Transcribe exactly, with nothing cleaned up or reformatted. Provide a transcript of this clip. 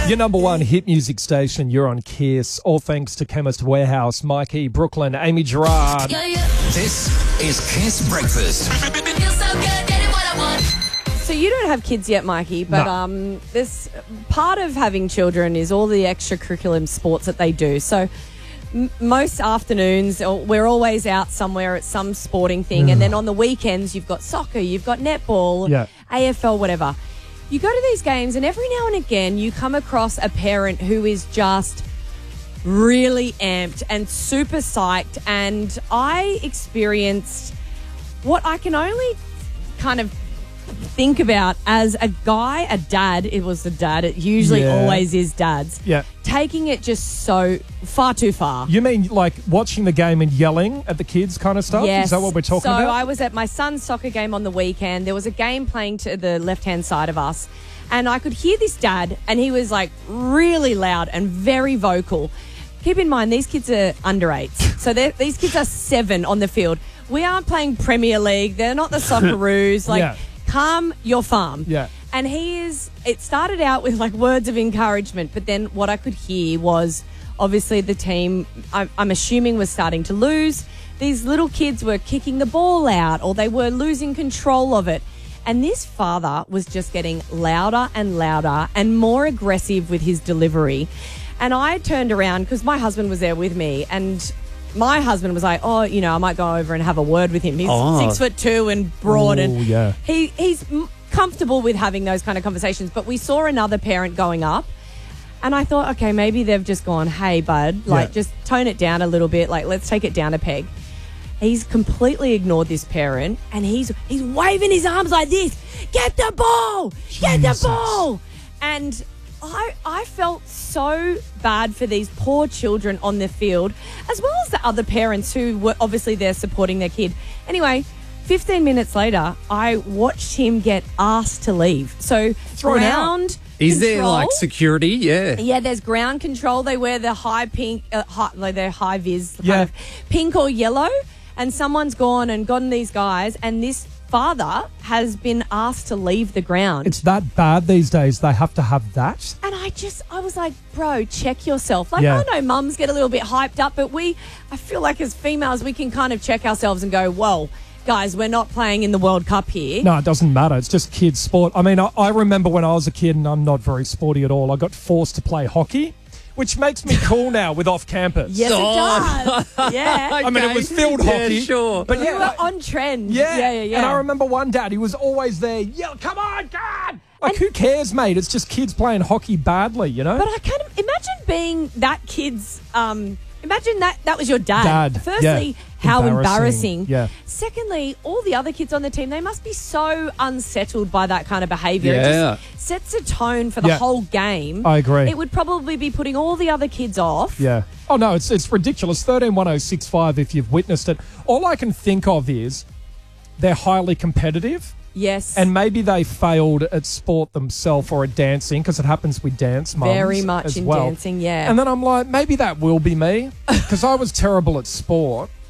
Your number one hit music station, you're on Kiss. All thanks to Chemist Warehouse, Mikey, Brooklyn, Amy Gerard. Yeah, yeah. This is Kiss Breakfast. Feels so good, getting what I want. So you don't have kids yet, Mikey, but No. um, this part of having children is all the extracurricular sports that they do. So m- most afternoons, or we're always out somewhere at some sporting thing, and then on the weekends you've got soccer, you've got netball, Yeah. A F L, whatever. You go to these games, and every now and again you come across a parent who is just really amped and super psyched, and I experienced what I can only kind of think about as a guy, a dad. It was a dad. It usually Yeah. always is dads. Yeah. Taking it just so far too far. You mean like watching the game and yelling at the kids kind of stuff? Yes. Is that what we're talking so about? I was at my son's soccer game on the weekend. There was a game playing to the left-hand side of us, and I could hear this dad, and he was like really loud and very vocal. Keep in mind, these kids are under eights. So they're- these kids are seven on the field. We aren't playing Premier League. They're not the Socceroos. Like, Yeah. calm your farm. Yeah. And he is, it started out with like words of encouragement, but then what I could hear was obviously the team, I'm, I'm assuming, was starting to lose. These little kids were kicking the ball out, or they were losing control of it. And this father was just getting louder and louder and more aggressive with his delivery. And I turned around because my husband was there with me, and my husband was like, oh, you know, I might go over and have a word with him. He's Oh. six foot two and broad, Oh, and yeah. he he's m- comfortable with having those kind of conversations. But we saw another parent going up, and I thought, okay, maybe they've just gone, hey, bud, like Yeah. just tone it down a little bit. Like, let's take it down a peg. He's completely ignored this parent, and he's he's waving his arms like this. Get the ball! Get the Jesus. ball! And I I felt so bad for these poor children on the field, as well as the other parents who were obviously there supporting their kid. Anyway, fifteen minutes later, I watched him get asked to leave. So Thrown out. ground Is there control- like security? Yeah. yeah, there's ground control. They wear the high pink, uh, high, like their high vis, kind Yeah. of pink or yellow. And someone's gone and gotten these guys, and this father has been asked to leave the ground. It's that bad these days. They have to have that. and I just, I was like, bro, check yourself. Like, Yeah. I know mums get a little bit hyped up, but we, I feel like as females, we can kind of check ourselves and go, whoa, guys, we're not playing in the World Cup here. No, it doesn't matter. It's just kids' sport. I mean, I, I remember when I was a kid, and I'm not very sporty at all, I got forced to play hockey, which makes me cool now with off campus. Yes, Oh. it does. Yeah. I mean, it was field Yeah, hockey. sure. But You yeah, were like- on trend. yeah. Yeah, yeah, yeah. And I remember one dad, he was always there, yell, come on, God! Like, who cares, mate? It's just kids playing hockey badly, you know? But I kind of imagine being that kid's. Um, imagine that that was your dad. Dad, Firstly, yeah. how Embarrassing, embarrassing. yeah. Secondly, all the other kids on the team, they must be so unsettled by that kind of behaviour. It Yeah. just sets a tone for the Yeah. whole game. I agree. It would probably be putting all the other kids off. Yeah. Oh, no, it's it's ridiculous. thirteen one oh six five if you've witnessed it. All I can think of is they're highly competitive, Yes. and maybe they failed at sport themselves or at dancing, because it happens with dance mums Very much as in well. dancing, yeah. And then I'm like, maybe that will be me, because I was terrible at sport.